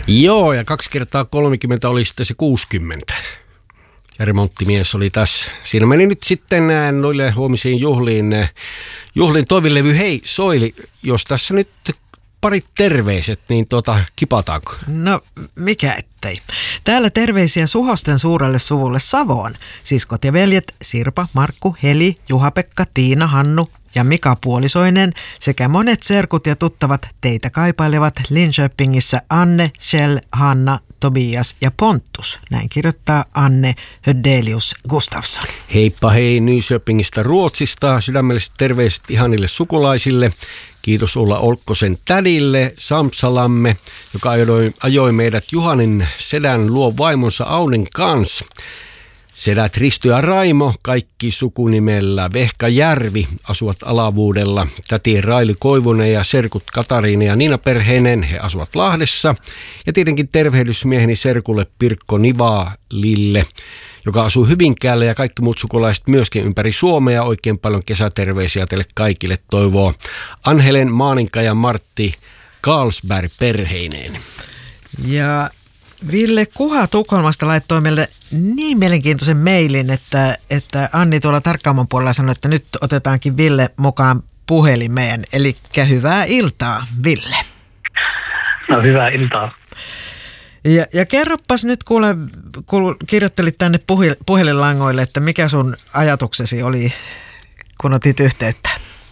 Joo, ja 2 kertaa 30 oli sitten se 60. Ja remonttimies oli tässä. Siinä meni nyt sitten noille huomisiin juhliin toivilevy. Hei Soili, jos tässä nyt parit terveiset, niin kipataanko? No, mikä ettei. Täällä terveisiä Suhosten suurelle suvulle Savoon. Siskot ja veljet Sirpa, Markku, Heli, Juha-Pekka, Tiina, Hannu ja Mika Puolisoinen sekä monet serkut ja tuttavat teitä kaipailevat Linköpingissä Anne, Kjell, Hanna, Tobias ja Pontus. Näin kirjoittaa Anne Hödelius Gustafsson. Heippa hei Nyköpingistä Ruotsista. Sydämelliset terveiset ihanille sukulaisille. Kiitos Ulla Olkkosen tädille Samsalamme, joka ajoi meidät Juhanin sedän luo vaimonsa Aunen kanssa. Sedät Risto ja Raimo, kaikki sukunimellä Vehka Järvi, asuvat Alavuudella. Täti Raili Koivunen ja serkut Katariina ja Niina perheinen, he asuvat Lahdessa. Ja tietenkin tervehdysmieheni serkulle Pirkko Nivalille, joka asuu Hyvinkäällä, ja kaikki muut sukulaiset myöskin ympäri Suomea. Oikein paljon kesäterveisiä teille kaikille toivoo Anhelen, Maaninka ja Martti Carlsberg perheineen. Ja Ville Kuha Tukholmasta laittoi meille niin mielenkiintoisen mailin, että Anni tuolla Tarkkaamon puolella sanoi, että nyt otetaankin Ville mukaan puhelimeen. Eli hyvää iltaa, Ville. No, hyvää iltaa. Ja kerropas nyt, kun kirjoittelit tänne puhelinlangoille, että mikä sun ajatuksesi oli, kun otit yhteyttä?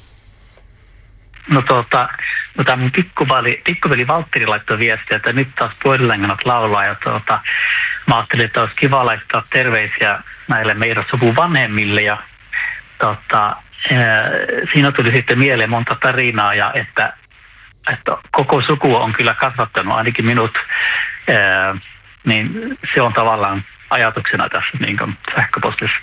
No tämä mun pikkuveli Valtteri laittoi viestiä, että nyt taas puhelinlanganat laulaa, ja mä ajattelin, että olisi kiva laittaa terveisiä näille meidän suvun vanhemmille, ja siinä tuli sitten mieleen monta tarinaa, ja että koko suku on kyllä kasvattanut ainakin minut, niin se on tavallaan ajatuksena tässä niin kuin sähköpostissa.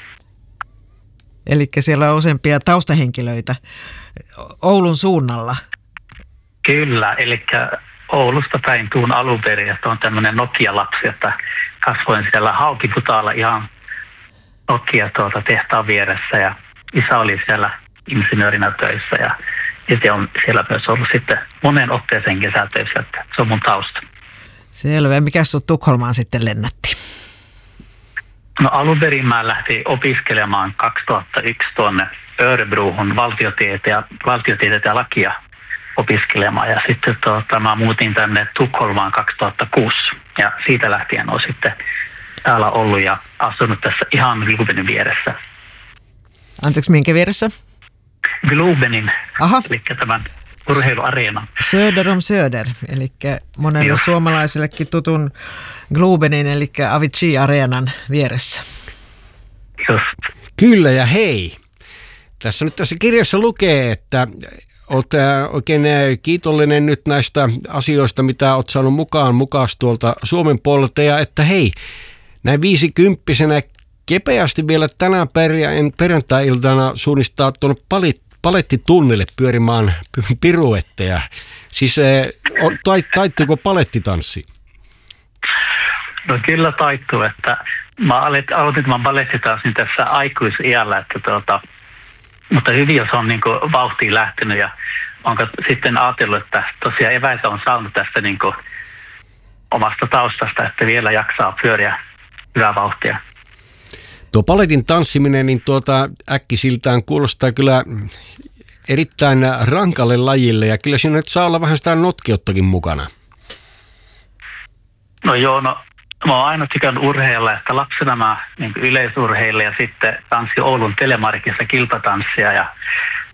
Eli siellä on useampia taustahenkilöitä Oulun suunnalla. Kyllä, eli Oulusta päin tuun alun perin, että on tämmöinen Nokia-lapsi, että kasvoin siellä Haukiputaalla ihan Nokia tehtaan vieressä, ja isä oli siellä insinöörinä töissä, ja itse on siellä myös ollut sitten monen otteeseen kesätöissä, että se on mun tausta. Selvä. Mikä sut Tukholmaan sitten lennätti? No, alun mä lähdin opiskelemaan 2001 tuonne Örebrohun valtiotieteitä ja lakia opiskelemaan, ja sitten mä muutin tänne Tukholmaan 2006, ja siitä lähtien olen sitten täällä ollut ja asunut tässä ihan Globenin vieressä. Anteeksi, minkä vieressä? Globenin, eli tämän urheiluareena. Söder om Söder, eli monelle suomalaisellekin tutun Globenin, eli Avicii-areenan vieressä. Just. Kyllä, ja hei. Tässä kirjassa lukee, että olet oikein kiitollinen nyt näistä asioista, mitä olet saanut mukaan tuolta Suomen puolelta, ja että hei, näin 50-vuotiaana kepeästi vielä tänään perjantai-iltana suunnistaa tuonne palettitunnille pyörimään piruetteja. Siis taittuuko palettitanssi? No kyllä taittuu, että mä aloitin tämän palettitanssin tässä aikuisiällä, mutta hyvin jos on niin kuin vauhtiin lähtenyt, ja onko sitten ajatellut, että tosiaan eväitä on saanut tästä niin kuin omasta taustasta, että vielä jaksaa pyöriä hyvää vauhtia. Tuo paletin tanssiminen, niin äkkisiltään kuulostaa kyllä erittäin rankalle lajille, ja kyllä siinä nyt saa olla vähän sitä notkiottakin mukana. No joo, mä oon aina tykännyt urheilla, että lapsena mä niin yleisurheilin ja sitten tanssin Oulun Telemarkissa kilpatanssia, ja